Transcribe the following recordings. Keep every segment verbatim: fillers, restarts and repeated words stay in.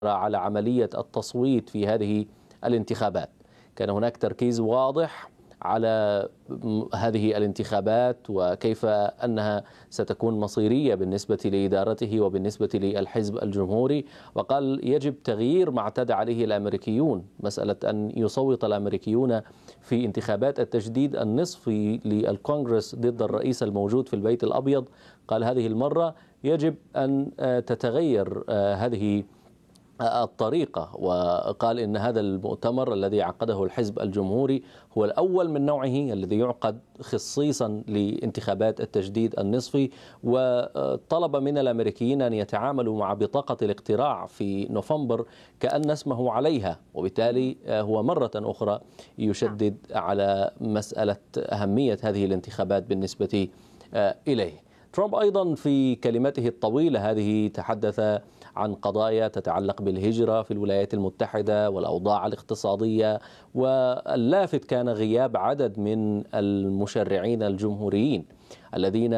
على عملية التصويت في هذه الانتخابات. كان هناك تركيز واضح على هذه الانتخابات وكيف أنها ستكون مصيرية بالنسبة لإدارته وبالنسبة للحزب الجمهوري، وقال يجب تغيير ما اعتاد عليه الأمريكيون، مسألة أن يصوت الأمريكيون في انتخابات التجديد النصفي للكونغرس ضد الرئيس الموجود في البيت الأبيض. قال هذه المرة يجب أن تتغير هذه الطريقة، وقال إن هذا المؤتمر الذي عقده الحزب الجمهوري هو الأول من نوعه الذي يعقد خصيصا لانتخابات التجديد النصفي، وطلب من الأمريكيين أن يتعاملوا مع بطاقة الاقتراع في نوفمبر كأن اسمه عليها، وبالتالي هو مرة أخرى يشدد على مسألة أهمية هذه الانتخابات بالنسبة إليه. ترامب أيضا في كلمته الطويلة هذه تحدث عن قضايا تتعلق بالهجرة في الولايات المتحدة والأوضاع الاقتصادية، واللافت كان غياب عدد من المشرعين الجمهوريين الذين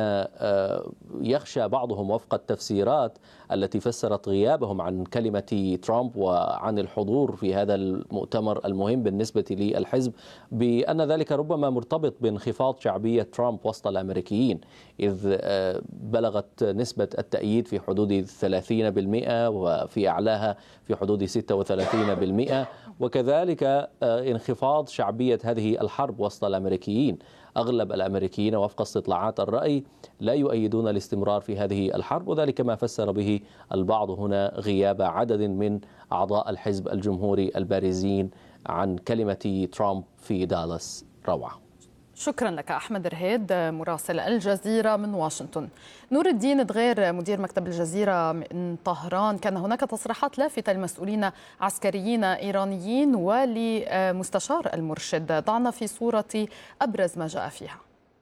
يخشى بعضهم وفق التفسيرات التي فسرت غيابهم عن كلمة ترامب وعن الحضور في هذا المؤتمر المهم بالنسبة للحزب بأن ذلك ربما مرتبط بانخفاض شعبية ترامب وسط الأمريكيين، إذ بلغت نسبة التأييد في حدود ثلاثين بالمئة وفي أعلاها في حدود ستة وثلاثين بالمئة، وكذلك انخفاض شعبية هذه الحرب وسط الأمريكيين. أغلب الأمريكيين وفق استطلاعات الرأي لا يؤيدون الاستمرار في هذه الحرب، وذلك ما فسر به البعض هنا غياب عدد من أعضاء الحزب الجمهوري البارزين عن كلمة ترامب في دالاس. روعة. شكرا لك أحمد رهيد مراسل الجزيرة من واشنطن. نور الدين دغير مدير مكتب الجزيرة من طهران، كان هناك تصريحات لافتة لمسؤولين عسكريين إيرانيين ولمستشار المرشد، ضعنا في صورة أبرز ما جاء فيها.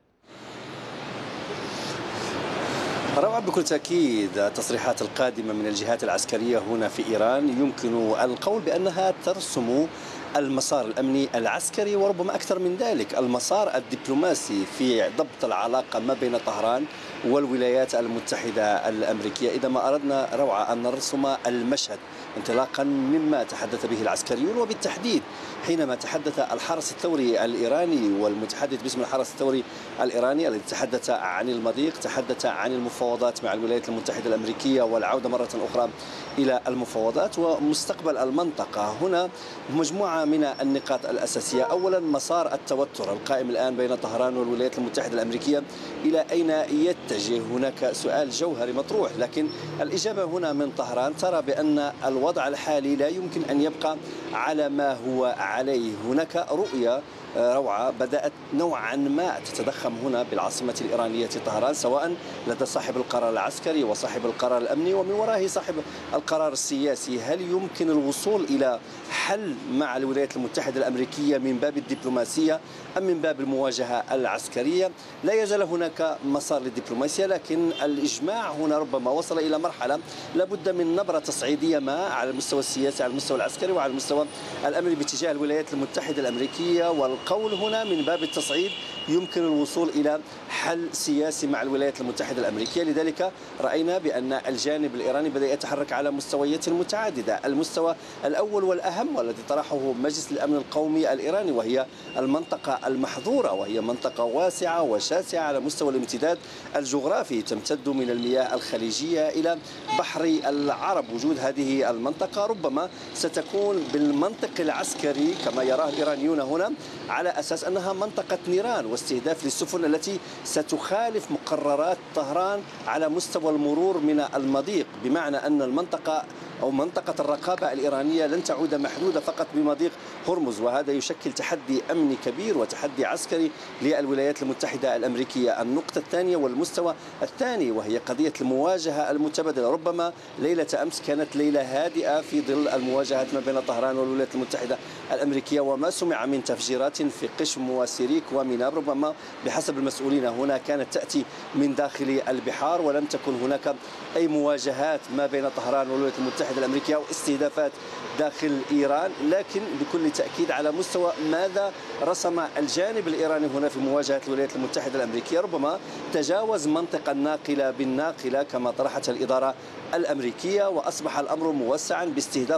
روعة بكل تأكيد التصريحات القادمة من الجهات العسكرية هنا في إيران يمكن القول بأنها ترسم المسار الأمني العسكري، وربما أكثر من ذلك المسار الدبلوماسي في ضبط العلاقة ما بين طهران والولايات المتحدة الأمريكية. إذا ما أردنا روعة أن نرسم المشهد انطلاقا مما تحدث به العسكريون، وبالتحديد حينما تحدث الحرس الثوري الإيراني والمتحدث باسم الحرس الثوري الإيراني الذي تحدث عن المضيق، تحدث عن المفاوضات مع الولايات المتحدة الأمريكية والعودة مرة أخرى إلى المفاوضات ومستقبل المنطقة. هنا مجموعة من النقاط الأساسية. أولا مسار التوتر القائم الآن بين طهران والولايات المتحدة الأمريكية إلى أين يتجه؟ هناك سؤال جوهري مطروح، لكن الإجابة هنا من طهران ترى بأن الوضع الحالي لا يمكن أن يبقى على ما هو عليه. هناك رؤية روعة بدأت نوعا ما تتضخم هنا بالعاصمة الإيرانية طهران، سواء لدى صاحب القرار العسكري وصاحب القرار الأمني ومن ورائه صاحب القرار السياسي. هل يمكن الوصول إلى حل مع الولايات المتحدة الأمريكية من باب الدبلوماسية أم من باب المواجهة العسكرية؟ لا يزال هناك مسار للدبلوماسية، لكن الإجماع هنا ربما وصل إلى مرحلة لابد من نبرة تصعيدية ما على المستوى السياسي، على المستوى العسكري وعلى المستوى الأمني باتجاه الولايات المتحدة الأمريكية. والقول هنا من باب التصعيد يمكن الوصول إلى حل سياسي مع الولايات المتحدة الأمريكية. لذلك رأينا بأن الجانب الإيراني بدأ يتحرك على مستويات متعددة. المستوى الأول والأهم والذي طرحه مجلس الأمن القومي الإيراني وهي المنطقة المحظورة، وهي منطقة واسعة وشاسعة على مستوى الامتداد الجغرافي، تمتد من المياه الخليجية إلى بحر العرب. وجود هذه المنطقة ربما ستكون بالمنطق العسكري كما يراه الإيرانيون هنا على أساس أنها منطقة نيران واستهداف للسفن التي ستخالف مقررات طهران على مستوى المرور من المضيق، بمعنى أن المنطقة أو منطقة الرقابة الإيرانية لن تعود محدودة فقط بمضيق هرمز، وهذا يشكل تحدي أمني كبير وتحدي عسكري للولايات المتحدة الأمريكية. النقطة الثانية والمستوى الثاني وهي قضية المواجهة المتبادلة. ربما ليلة أمس كانت ليلة هادئة في ظل المواجهات ما بين طهران والولايات المتحدة الأمريكية، وما سمع من تفجيرات في قشم وسيريك ومناب ربما بحسب المسؤولين هنا كانت تأتي من داخل البحار، ولم تكن هناك أي مواجهات ما بين طهران والولايات المتحدة الأمريكية أو استهدافات داخل إيران. لكن بكل تأكيد على مستوى ماذا رسم الجانب الإيراني هنا في مواجهة الولايات المتحدة الأمريكية، ربما تجاوز منطق الناقلة بالناقلة كما طرحتها الإدارة الأمريكية، وأصبح الأمر موسعا باستهداف